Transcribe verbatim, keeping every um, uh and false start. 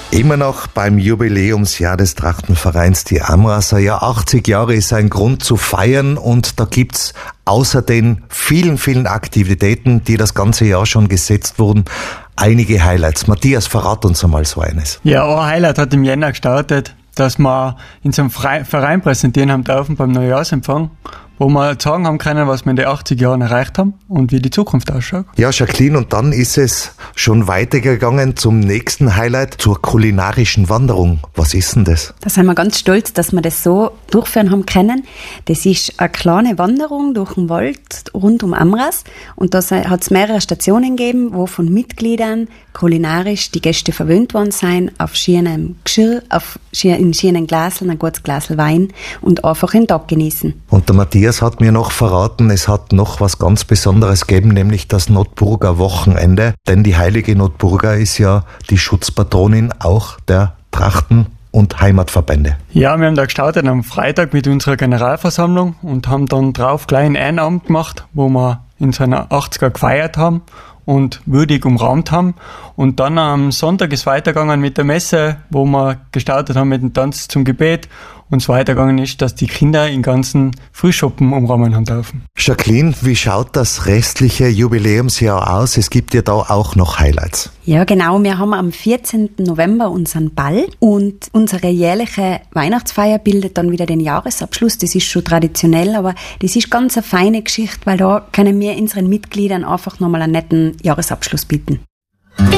Immer noch beim Jubiläumsjahr des Trachtenvereins die Amraser. Ja, achtzig Jahre ist ein Grund zu feiern und da gibt's außer den vielen, vielen Aktivitäten, die das ganze Jahr schon gesetzt wurden, einige Highlights. Matthias, verrat uns einmal so eines. Ja, ein Highlight hat im Jänner gestartet, dass wir in so einem Verein präsentieren haben dürfen beim Neujahrsempfang, wo wir sagen haben können, was wir in den achtzig Jahren erreicht haben und wie die Zukunft ausschaut. Ja, Jacqueline, und dann ist es schon weitergegangen zum nächsten Highlight, zur kulinarischen Wanderung. Was ist denn das? Da sind wir ganz stolz, dass wir das so durchführen haben können. Das ist eine kleine Wanderung durch den Wald rund um Amras und da hat es mehrere Stationen gegeben, wo von Mitgliedern kulinarisch die Gäste verwöhnt worden sind, auf schönem Geschirr, auf schier, in schönen Glaseln, ein gutes Glas Wein und einfach den Tag genießen. Und der Matthias hat mir noch verraten, es hat noch was ganz Besonderes gegeben, nämlich das Notburger Wochenende. Denn die heilige Notburga ist ja die Schutzpatronin auch der Trachten- und Heimatverbände. Ja, wir haben da gestartet am Freitag mit unserer Generalversammlung und haben dann drauf gleich einen Abend gemacht, wo wir in seiner achtziger gefeiert haben und würdig umrahmt haben. Und dann am Sonntag ist weitergegangen mit der Messe, wo wir gestartet haben mit dem Tanz zum Gebet. Und es weitergegangen ist, dass die Kinder in ganzen Frühschoppen umrahmen haben dürfen. Jacqueline, wie schaut das restliche Jubiläumsjahr aus? Es gibt ja da auch noch Highlights. Ja, genau. Wir haben am vierzehnten November unseren Ball und unsere jährliche Weihnachtsfeier bildet dann wieder den Jahresabschluss. Das ist schon traditionell, aber das ist ganz eine feine Geschichte, weil da können wir unseren Mitgliedern einfach nochmal einen netten Jahresabschluss bieten.